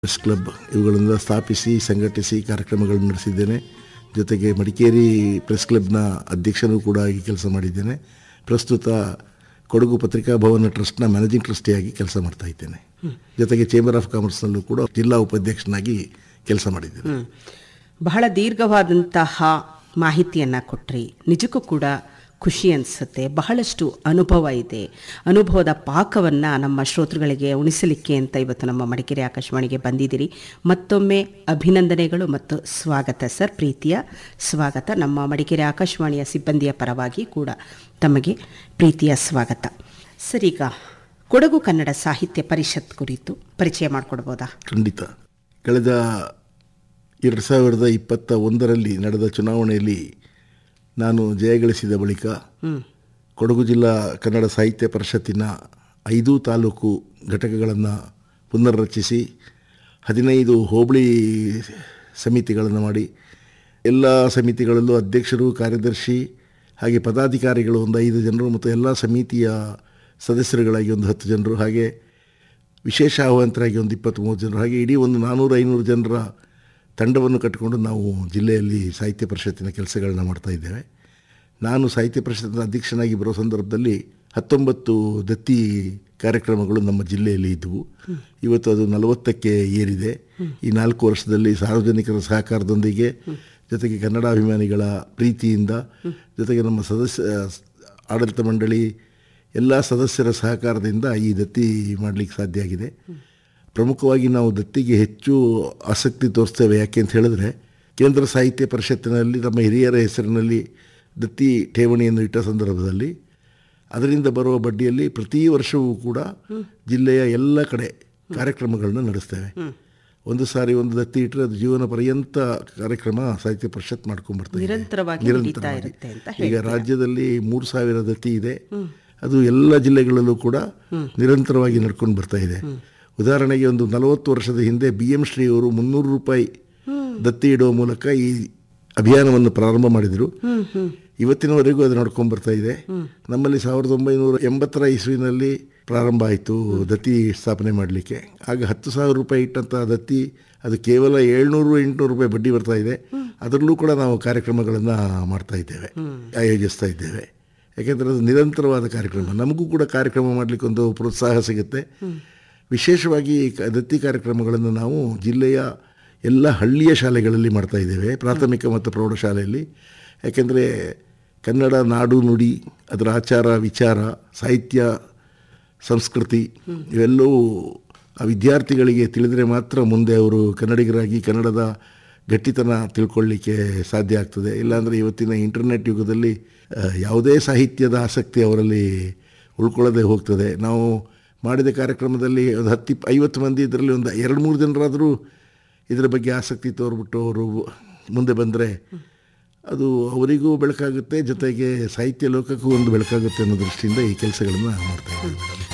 Press club ಇವುಗಳನ್ನು ಸ್ಥಾಪಿಸಿ ಸಂಘಟಿಸಿ ಕಾರ್ಯಕ್ರಮಗಳನ್ನು ನಡೆಸಿದ್ದೇನೆ. ಜೊತೆಗೆ ಮಡಿಕೇರಿ ಪ್ರೆಸ್ ಕ್ಲಬ್ನ ಅಧ್ಯಕ್ಷನೂ ಕೂಡ ಆಗಿ ಕೆಲಸ ಮಾಡಿದ್ದೇನೆ. ಪ್ರಸ್ತುತ ಕೊಡಗು ಪತ್ರಿಕಾ ಭವನ ಟ್ರಸ್ಟ್ನ ಮ್ಯಾನೇಜಿಂಗ್ ಟ್ರಸ್ಟಿಯಾಗಿ ಕೆಲಸ ಮಾಡ್ತಾ ಇದ್ದೇನೆ. ಜೊತೆಗೆ ಚೇಂಬರ್ ಆಫ್ ಕಾಮರ್ಸ್ನಲ್ಲೂ ಕೂಡ ಜಿಲ್ಲಾ ಉಪಾಧ್ಯಕ್ಷನಾಗಿ ಕೆಲಸ ಮಾಡಿದ್ದೇನೆ. ಬಹಳ ದೀರ್ಘವಾದಂತಹ ಮಾಹಿತಿಯನ್ನು ಕೊಟ್ರಿ. ನಿಜಕ್ಕೂ ಕೂಡ ಖುಷಿ ಅನಿಸುತ್ತೆ. ಬಹಳಷ್ಟು ಅನುಭವ ಇದೆ. ಅನುಭವದ ಪಾಕವನ್ನು ನಮ್ಮ ಶ್ರೋತೃಗಳಿಗೆ ಉಣಿಸಲಿಕ್ಕೆ ಅಂತ ಇವತ್ತು ನಮ್ಮ ಮಡಿಕೇರಿ ಆಕಾಶವಾಣಿಗೆ ಬಂದಿದ್ದೀರಿ. ಮತ್ತೊಮ್ಮೆ ಅಭಿನಂದನೆಗಳು ಮತ್ತು ಸ್ವಾಗತ ಸರ್, ಪ್ರೀತಿಯ ಸ್ವಾಗತ. ನಮ್ಮ ಮಡಿಕೇರಿ ಆಕಾಶವಾಣಿಯ ಸಿಬ್ಬಂದಿಯ ಪರವಾಗಿ ಕೂಡ ತಮಗೆ ಪ್ರೀತಿಯ ಸ್ವಾಗತ. ಸರ್, ಈಗ ಕೊಡಗು ಕನ್ನಡ ಸಾಹಿತ್ಯ ಪರಿಷತ್ ಕುರಿತು ಪರಿಚಯ ಮಾಡಿಕೊಡ್ಬೋದಾ? ಖಂಡಿತ. ಕಳೆದ 2021ರಲ್ಲಿ ನಡೆದ ಚುನಾವಣೆಯಲ್ಲಿ ನಾನು ಜಯಗಳಿಸಿದ ಬಳಿಕ ಕೊಡಗು ಜಿಲ್ಲಾ ಕನ್ನಡ ಸಾಹಿತ್ಯ ಪರಿಷತ್ತಿನ 5 ತಾಲೂಕು ಘಟಕಗಳನ್ನು ಪುನರ್ರಚಿಸಿ 15 ಹೋಬಳಿ ಸಮಿತಿಗಳನ್ನು ಮಾಡಿ ಎಲ್ಲ ಸಮಿತಿಗಳಲ್ಲೂ ಅಧ್ಯಕ್ಷರು, ಕಾರ್ಯದರ್ಶಿ ಹಾಗೆ ಪದಾಧಿಕಾರಿಗಳು ಒಂದು 5 ಜನರು ಮತ್ತು ಎಲ್ಲ ಸಮಿತಿಯ ಸದಸ್ಯರುಗಳಾಗಿ ಒಂದು 10 ಜನರು, ಹಾಗೆ ವಿಶೇಷ ಆಹ್ವಾನಿತರಾಗಿ ಒಂದು 23 ಜನರು, ಹಾಗೆ ಇಡೀ ಒಂದು 400-500 ಜನರ ತಂಡವನ್ನು ಕಟ್ಟಿಕೊಂಡು ನಾವು ಜಿಲ್ಲೆಯಲ್ಲಿ ಸಾಹಿತ್ಯ ಪರಿಷತ್ತಿನ ಕೆಲಸಗಳನ್ನ ಮಾಡ್ತಾ ಇದ್ದೇವೆ. ನಾನು ಸಾಹಿತ್ಯ ಪರಿಷತ್ತಿನ ಅಧ್ಯಕ್ಷನಾಗಿ ಬರೋ ಸಂದರ್ಭದಲ್ಲಿ 19 ದತ್ತಿ ಕಾರ್ಯಕ್ರಮಗಳು ನಮ್ಮ ಜಿಲ್ಲೆಯಲ್ಲಿ ಇದ್ದವು. ಇವತ್ತು ಅದು 40ಕ್ಕೆ ಏರಿದೆ. ಈ 4 ವರ್ಷದಲ್ಲಿ ಸಾರ್ವಜನಿಕರ ಸಹಕಾರದೊಂದಿಗೆ, ಜೊತೆಗೆ ಕನ್ನಡಾಭಿಮಾನಿಗಳ ಪ್ರೀತಿಯಿಂದ, ಜೊತೆಗೆ ನಮ್ಮ ಆಡಳಿತ ಮಂಡಳಿ ಎಲ್ಲ ಸದಸ್ಯರ ಸಹಕಾರದಿಂದ ಈ ದತ್ತಿ ಮಾಡಲಿಕ್ಕೆ ಸಾಧ್ಯ ಆಗಿದೆ. ಪ್ರಮುಖವಾಗಿ ನಾವು ದತ್ತಿಗೆ ಹೆಚ್ಚು ಆಸಕ್ತಿ ತೋರಿಸ್ತೇವೆ. ಯಾಕೆ ಅಂತ ಹೇಳಿದ್ರೆ, ಕೇಂದ್ರ ಸಾಹಿತ್ಯ ಪರಿಷತ್ತಿನಲ್ಲಿ ನಮ್ಮ ಹಿರಿಯರ ಹೆಸರಿನಲ್ಲಿ ದತ್ತಿ ಠೇವಣಿಯನ್ನು ಇಟ್ಟ ಸಂದರ್ಭದಲ್ಲಿ ಅದರಿಂದ ಬರುವ ಬಡ್ಡಿಯಲ್ಲಿ ಪ್ರತಿ ವರ್ಷವೂ ಕೂಡ ಜಿಲ್ಲೆಯ ಎಲ್ಲ ಕಡೆ ಕಾರ್ಯಕ್ರಮಗಳನ್ನು ನಡೆಸ್ತೇವೆ. ಒಂದು ಸಾರಿ ಒಂದು ದತ್ತಿ ಇಟ್ಟರೆ ಅದು ಜೀವನ ಪರ್ಯಂತ ಕಾರ್ಯಕ್ರಮ ಸಾಹಿತ್ಯ ಪರಿಷತ್ ಮಾಡ್ಕೊಂಡ್ಬರ್ತದೆ ನಿರಂತರವಾಗಿ. ಈಗ ರಾಜ್ಯದಲ್ಲಿ 3000 ದತ್ತಿ ಇದೆ. ಅದು ಎಲ್ಲ ಜಿಲ್ಲೆಗಳಲ್ಲೂ ಕೂಡ ನಿರಂತರವಾಗಿ ನಡ್ಕೊಂಡು ಬರ್ತಾ ಇದೆ. ಉದಾಹರಣೆಗೆ ಒಂದು 40 ವರ್ಷದ ಹಿಂದೆ BM ಶ್ರೀ ಅವರು 300 ರೂಪಾಯಿ ದತ್ತಿ ಇಡುವ ಮೂಲಕ ಈ ಅಭಿಯಾನವನ್ನು ಪ್ರಾರಂಭ ಮಾಡಿದರು. ಇವತ್ತಿನವರೆಗೂ ಅದು ನಡ್ಕೊಂಡು ಬರ್ತಾ ಇದೆ. ನಮ್ಮಲ್ಲಿ 1980ರ ಇಸ್ವಿನಲ್ಲಿ ಪ್ರಾರಂಭ ಆಯಿತು ದತ್ತಿ ಸ್ಥಾಪನೆ ಮಾಡಲಿಕ್ಕೆ. ಆಗ 10,000 ರೂಪಾಯಿ ಇಟ್ಟಂಥ ದತ್ತಿ ಅದು ಕೇವಲ 700-800 ರೂಪಾಯಿ ಬಡ್ಡಿ ಬರ್ತಾ ಇದೆ. ಅದರಲ್ಲೂ ಕೂಡ ನಾವು ಕಾರ್ಯಕ್ರಮಗಳನ್ನು ಮಾಡ್ತಾ ಇದ್ದೇವೆ, ಆಯೋಜಿಸ್ತಾ ಇದ್ದೇವೆ. ಯಾಕೆಂದರೆ ಅದು ನಿರಂತರವಾದ ಕಾರ್ಯಕ್ರಮ. ನಮಗೂ ಕೂಡ ಕಾರ್ಯಕ್ರಮ ಮಾಡಲಿಕ್ಕೆ ಒಂದು ಪ್ರೋತ್ಸಾಹ ಸಿಗುತ್ತೆ. ವಿಶೇಷವಾಗಿ ದತ್ತಿ ಕಾರ್ಯಕ್ರಮಗಳನ್ನು ನಾವು ಜಿಲ್ಲೆಯ ಎಲ್ಲ ಹಳ್ಳಿಯ ಶಾಲೆಗಳಲ್ಲಿ ಮಾಡ್ತಾ ಇದ್ದೇವೆ, ಪ್ರಾಥಮಿಕ ಮತ್ತು ಪ್ರೌಢಶಾಲೆಯಲ್ಲಿ. ಯಾಕೆಂದರೆ ಕನ್ನಡ ನಾಡು ನುಡಿ, ಅದರ ಆಚಾರ ವಿಚಾರ, ಸಾಹಿತ್ಯ, ಸಂಸ್ಕೃತಿ ಇವೆಲ್ಲವೂ ಆ ವಿದ್ಯಾರ್ಥಿಗಳಿಗೆ ತಿಳಿದರೆ ಮಾತ್ರ ಮುಂದೆ ಅವರು ಕನ್ನಡಿಗರಾಗಿ ಕನ್ನಡದ ಗಟ್ಟಿತನ ತಿಳ್ಕೊಳ್ಳಿಕ್ಕೆ ಸಾಧ್ಯ ಆಗ್ತದೆ. ಇಲ್ಲಾಂದರೆ ಇವತ್ತಿನ ಇಂಟರ್ನೆಟ್ ಯುಗದಲ್ಲಿ ಯಾವುದೇ ಸಾಹಿತ್ಯದ ಆಸಕ್ತಿ ಅವರಲ್ಲಿ ಉಳ್ಕೊಳ್ಳದೆ ಹೋಗ್ತದೆ. ನಾವು ಮಾಡಿದ ಕಾರ್ಯಕ್ರಮದಲ್ಲಿ ಒಂದು 10-50 ಮಂದಿ ಇದರಲ್ಲಿ ಒಂದು 2-3 ಜನರಾದರೂ ಇದರ ಬಗ್ಗೆ ಆಸಕ್ತಿ ತೋರ್ಬಿಟ್ಟು ಅವರು ಮುಂದೆ ಬಂದರೆ ಅದು ಅವರಿಗೂ ಬೆಳಕಾಗುತ್ತೆ, ಜೊತೆಗೆ ಸಾಹಿತ್ಯ ಲೋಕಕ್ಕೂ ಒಂದು ಬೆಳಕಾಗುತ್ತೆ ಅನ್ನೋ ದೃಷ್ಟಿಯಿಂದ ಈ ಕೆಲಸಗಳನ್ನು ಮಾಡ್ತಾ ಇದ್ದೀವಿ.